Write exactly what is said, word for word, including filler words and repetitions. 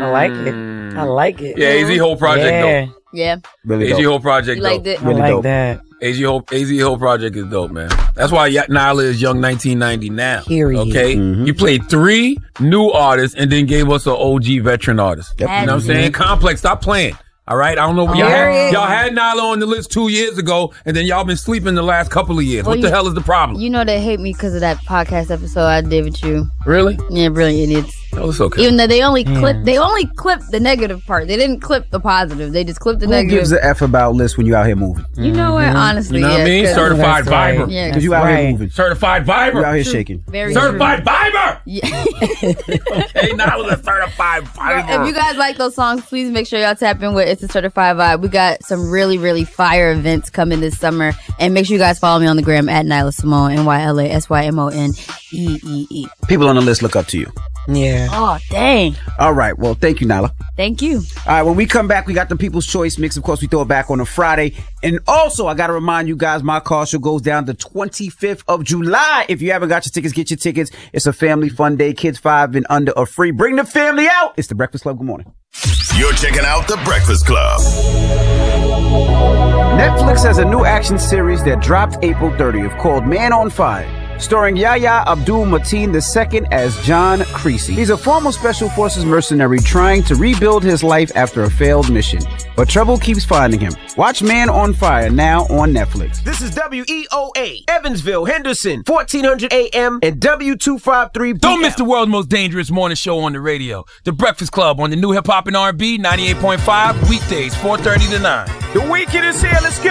I like it. I like it. Yeah, A Z whole project yeah. dope. Yeah. Really A Z dope. whole project You dope. liked it? I Really like dope. that. A Z whole A Z whole project is dope, man. That's why Y- Nyla is young nineteen ninety now. Period. Okay, Mm-hmm. you played three new artists and then gave us an O G veteran artist. Yep. You know what I'm saying? Complex, stop playing. All right, I don't know. Y'all had, Period. y'all had Nyla on the list two years ago, and then y'all been sleeping the last couple of years. Well, what the you- hell is the problem? You know they hate me because of that podcast episode I did with you. Really? Yeah, brilliant idiots. Oh, it's okay. Even though they only Yeah. clip, they only clipped the negative part. They didn't clip the positive. They just clipped the Who negative. gives a F about lists when you out here moving? You know what? Honestly, You know what yeah, I mean? 'cause- Certified That's right. Viber. Yeah, Because you out right. here moving. Certified You out Viber. here shaking. very Certified Viber. true. Yeah. Okay, Nyla's a certified Viber. If you guys like those songs, please make sure y'all tap in with It's a Certified Vibe. We got some really, really fire events coming this summer. And make sure you guys follow me on the gram at Nyla Simone, N Y L A S Y M O N E E E. People on the list look up to you. Yeah. Oh, dang. All right. Well, thank you, Nyla. Thank you. All right, when we come back, we got the People's Choice mix. Of course, we throw it back on a Friday. And also, I got to remind you guys, my car show goes down the twenty-fifth of July. If you haven't got your tickets, get your tickets. It's a family fun day. Kids five and under are free. Bring the family out. It's The Breakfast Club. Good morning. You're checking out The Breakfast Club. Netflix has a new action series that dropped April thirtieth called Man on Fire, starring Yahya Abdul-Mateen the second as John Creasy. He's a former Special Forces mercenary trying to rebuild his life after a failed mission, but trouble keeps finding him. Watch Man on Fire now on Netflix. This is W E O A, Evansville, Henderson, fourteen hundred A M and W two fifty-three B M. Don't miss the world's most dangerous morning show on the radio. The Breakfast Club on the new hip hop and R and B ninety-eight point five weekdays, four thirty to nine. The weekend is here. Let's go.